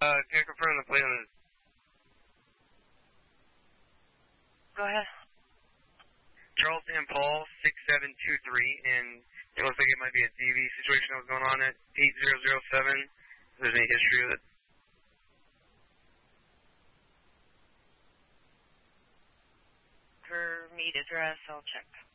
Can I confirm the plate on it? Go ahead. Charles and Paul 6723, and it looks like it might be a DV situation that was going on at 8007. If there's any history of it. Her meet address, I'll check.